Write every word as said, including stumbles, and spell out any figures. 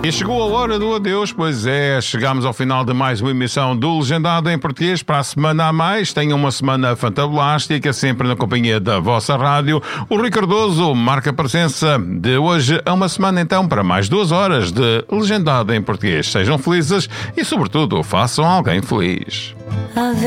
E chegou a hora do adeus, pois é, chegamos ao final de mais uma emissão do Legendado em Português. Para a semana a mais, tenham uma semana fantabulástica, sempre na companhia da vossa rádio. O Rui Cardoso marca a presença de hoje a uma semana então para mais duas horas de Legendado em Português. Sejam felizes e, sobretudo, façam alguém feliz.